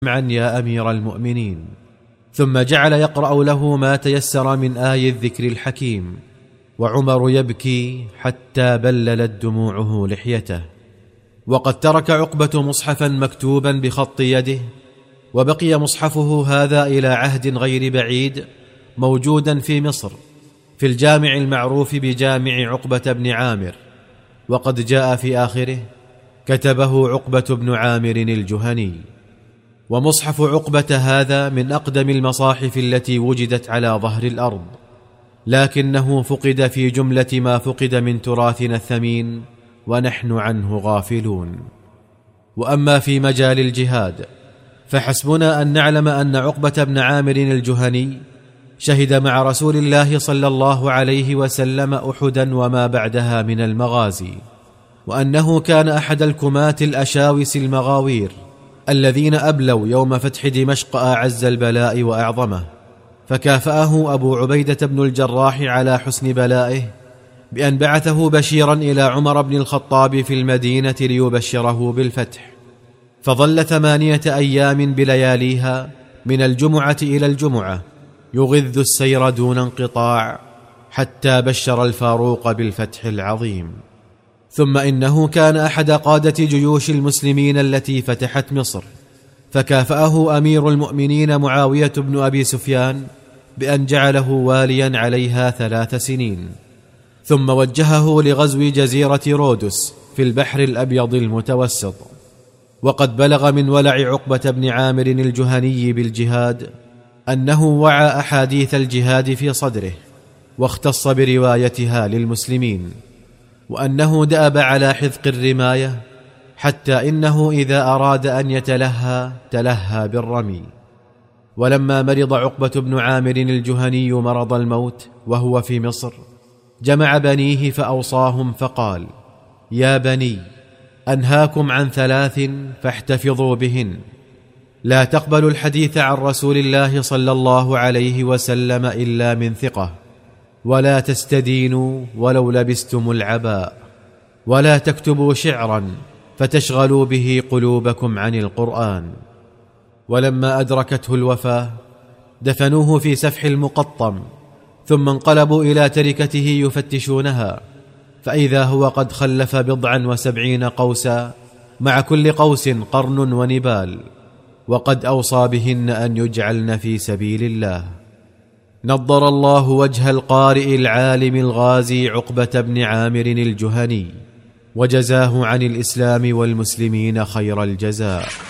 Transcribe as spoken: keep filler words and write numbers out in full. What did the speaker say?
معا يا أمير المؤمنين. ثم جعل يقرأ له ما تيسر من آي الذكر الحكيم، وعمر يبكي حتى بللت دموعه لحيته. وقد ترك عقبة مصحفا مكتوبا بخط يده، وبقي مصحفه هذا إلى عهد غير بعيد موجودا في مصر في الجامع المعروف بجامع عقبة بن عامر. وقد جاء في آخره: كتبه عقبة بن عامر الجهني. ومصحف عقبة هذا من أقدم المصاحف التي وجدت على ظهر الأرض، لكنه فقد في جملة ما فقد من تراثنا الثمين ونحن عنه غافلون. وأما في مجال الجهاد فحسبنا أن نعلم أن عقبة بن عامر الجهني شهد مع رسول الله صلى الله عليه وسلم أحدا وما بعدها من المغازي، وأنه كان أحد الكماة الأشاوس المغاوير الذين أبلوا يوم فتح دمشق أعز البلاء وأعظمه، فكافأه أبو عبيدة بن الجراح على حسن بلائه بأن بعثه بشيرا إلى عمر بن الخطاب في المدينة ليبشره بالفتح. فظل ثمانية أيام بلياليها من الجمعة إلى الجمعة يغذ السير دون انقطاع حتى بشر الفاروق بالفتح العظيم. ثم إنه كان أحد قادة جيوش المسلمين التي فتحت مصر، فكافأه أمير المؤمنين معاوية بن أبي سفيان بأن جعله واليا عليها ثلاث سنين، ثم وجهه لغزو جزيرة رودس في البحر الأبيض المتوسط. وقد بلغ من ولع عقبة بن عامر الجهني بالجهاد أنه وعى أحاديث الجهاد في صدره واختص بروايتها للمسلمين، وأنه دأب على حذق الرماية حتى إنه إذا أراد أن يتلهى تلهى بالرمي. ولما مرض عقبة بن عامر الجهني مرض الموت وهو في مصر جمع بنيه فأوصاهم فقال: يا بني، أنهاكم عن ثلاث فاحتفظوا بهن: لا تقبلوا الحديث عن رسول الله صلى الله عليه وسلم إلا من ثقة، ولا تستدينوا ولو لبستم العباء، ولا تكتبوا شعرا فتشغلوا به قلوبكم عن القرآن. ولما أدركته الوفاة دفنوه في سفح المقطم، ثم انقلبوا إلى تركته يفتشونها، فإذا هو قد خلف بضعا وسبعين قوسا، مع كل قوس قرن ونبال، وقد أوصى بهن أن يجعلن في سبيل الله. نضر الله وجه القارئ العالم الغازي عقبة بن عامر الجهني، وجزاه عن الإسلام والمسلمين خير الجزاء.